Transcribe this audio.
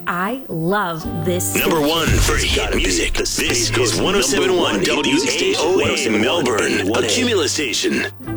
I love this. Number one for hit music. This is 107.1 WAOA Melbourne, a Cumulus station.